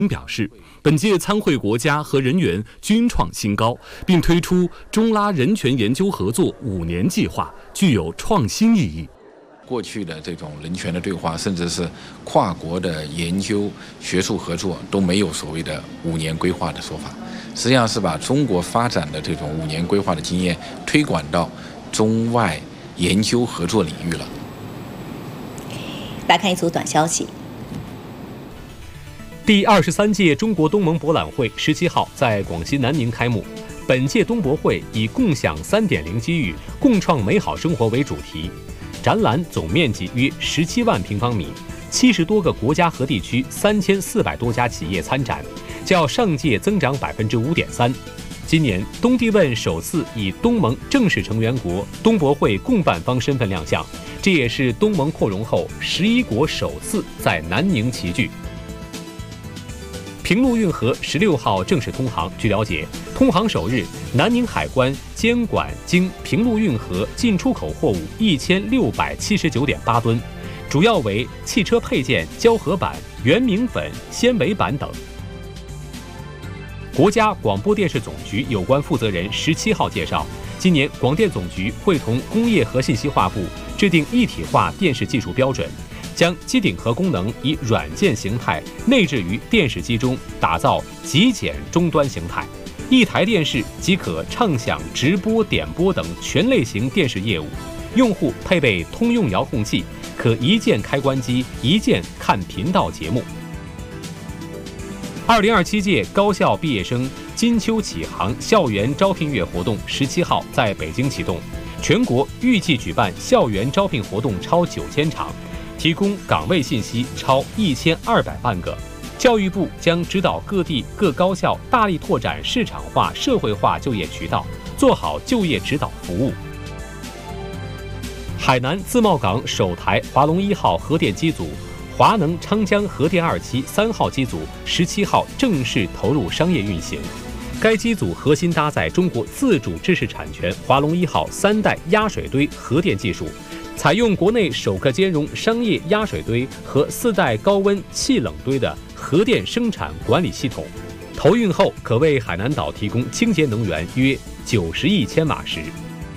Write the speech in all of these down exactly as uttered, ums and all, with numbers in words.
表示，本届参会国家和人员均创新高，并推出中拉人权研究合作五年计划，具有创新意义。 过去的这种人权的对话，甚至是跨国的研究、学术合作，都没有所谓的五年规划的说法。实际上是把中国发展的这种五年规划的经验推广到中外研究合作领域了。 来看一组短消息。 第二十三届中国东盟博览会十七号在广西南宁开幕。本届东博会以“共享 三点零 机遇，共创美好生活”为主题，展览总面积约十七万平方米，七十多个国家和地区三千四百多家企业参展，较上届增长百分之五点三。今年东帝汶首次以东盟正式成员国、东博会共办方身份亮相，这也是东盟扩容后十一国首次在南宁齐聚。平陆运河十六号正式通航。据了解，通航首日，南宁海关监管经平陆运河进出口货物一千六百七十九点八吨，主要为汽车配件、胶合板、原明粉、纤维板等。国家广播电视总局有关负责人十七号介绍，今年广电总局会同工业和信息化部制定一体化电视技术标准，将机顶盒功能以软件形态内置于电视机中，打造极简终端形态。一台电视即可畅享直播、点播等全类型电视业务。用户配备通用遥控器，可一键开关机，一键看频道节目。二零二七届高校毕业生金秋启航校园招聘月活动十七号在北京启动，全国预计举办校园招聘活动超九千场，提供岗位信息超一千二百万个。教育部将指导各地各高校大力拓展市场化、社会化就业渠道，做好就业指导服务。海南自贸港首台华龙一号核电机组、华能昌江核电二期三号机组十七号正式投入商业运行。该机组核心搭载中国自主知识产权华龙一号三代压水堆核电技术，采用国内首个兼容商业压水堆和四代高温气冷堆的核电生产管理系统，投运后可为海南岛提供清洁能源约九十亿千瓦时。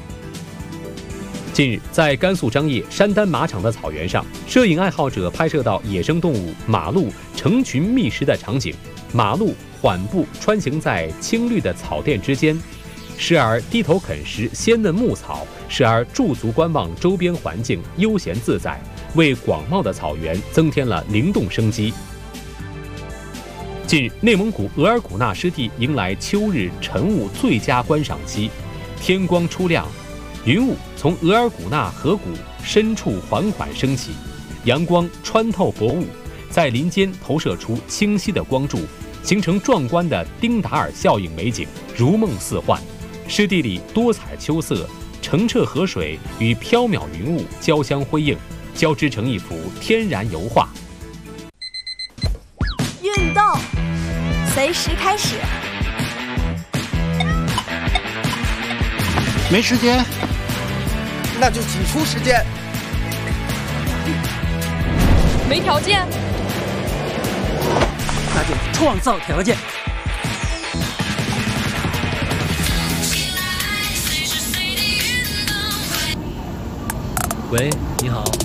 近日，在甘肃张掖山丹马场的草原上，摄影爱好者拍摄到野生动物马鹿成群觅食的场景。马鹿缓步穿行在青绿的草甸之间，时而低头啃食鲜嫩牧草，时而驻足观望周边环境，悠闲自在，为广袤的草原增添了灵动生机。近日，内蒙古额尔古纳湿地迎来秋日晨雾最佳观赏期，天光初亮，云雾从额尔古纳河谷深处缓缓升起，阳光穿透薄雾，在林间投射出清晰的光柱，形成壮观的丁达尔效应美景，如梦似幻。湿地里多彩秋色、澄澈河水与缥缈云雾交相辉映，交织成一幅天然油画。 运动随时开始。 没时间， 那就挤出时间。 没条件， 那就创造条件。 喂，你好。